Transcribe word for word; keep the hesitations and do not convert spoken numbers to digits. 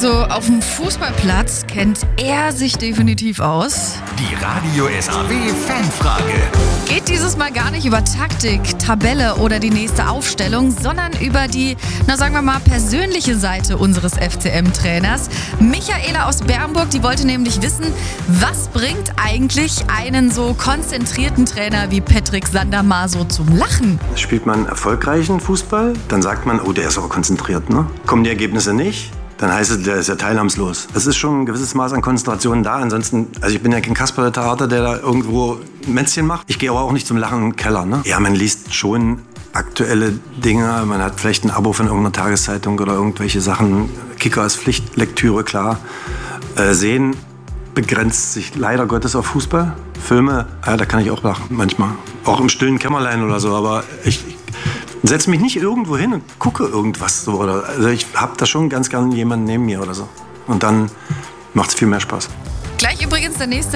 Also auf dem Fußballplatz kennt er sich definitiv aus. Die Radio S A W Fanfrage. Geht dieses Mal gar nicht über Taktik, Tabelle oder die nächste Aufstellung, sondern über die, na sagen wir mal, persönliche Seite unseres F C M-Trainers. Michaela aus Bernburg, die wollte nämlich wissen, was bringt eigentlich einen so konzentrierten Trainer wie Patrick Sandamer so zum Lachen? Spielt man erfolgreichen Fußball, dann sagt man, oh, der ist aber konzentriert, ne? Kommen die Ergebnisse nicht, dann heißt es, der ist ja teilnahmslos. Es ist schon ein gewisses Maß an Konzentration da. Ansonsten, also ich bin ja kein Kasperle Theater, der da irgendwo Mätzchen macht. Ich gehe aber auch nicht zum Lachen in den Keller, ne? Ja, man liest schon aktuelle Dinge, man hat vielleicht ein Abo von irgendeiner Tageszeitung oder irgendwelche Sachen. Kicker ist Pflichtlektüre, klar. Äh, sehen begrenzt sich leider Gottes auf Fußball. Filme, ja, da kann ich auch lachen manchmal. Auch im stillen Kämmerlein oder so, aber ich, ich setze mich nicht irgendwo hin und gucke irgendwas so. Oder, also ich habe da schon ganz gerne jemanden neben mir oder so. Und dann macht es viel mehr Spaß. Gleich übrigens der nächste